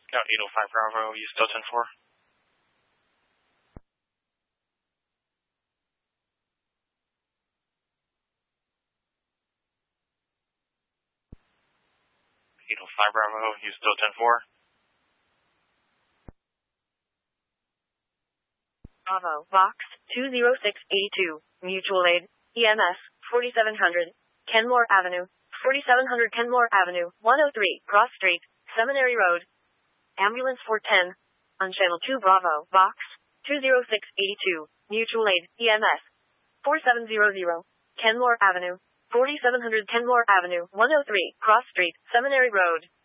Got 805 Bravo, use Delta 10-4. 805 Bravo, use Delta 10-4. Bravo, Box 20682, Mutual Aid, EMS 4700, Kenmore Avenue, 4700 Kenmore Avenue, 103, Cross Street, Seminary Road. Ambulance 410, on Channel 2 Bravo, Box 20682, Mutual Aid, EMS 4700, Kenmore Avenue, 4700 Kenmore Avenue, 103, Cross Street, Seminary Road.